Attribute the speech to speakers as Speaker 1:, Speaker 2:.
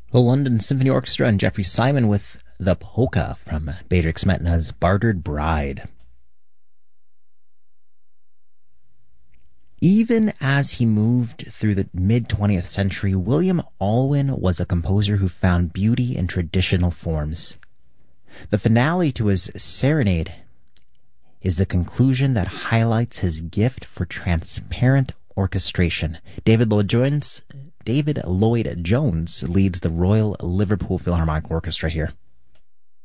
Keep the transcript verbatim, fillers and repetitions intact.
Speaker 1: The London Symphony Orchestra and Jeffrey Simon with the polka from Bedřich Smetana's Bartered Bride. Even as he moved through the mid-twentieth century, William Alwyn was a composer who found beauty in traditional forms. The finale to his Serenade is the conclusion that highlights his gift for transparent orchestration. David Lloyd Jones, David Lloyd Jones leads the Royal Liverpool Philharmonic Orchestra here.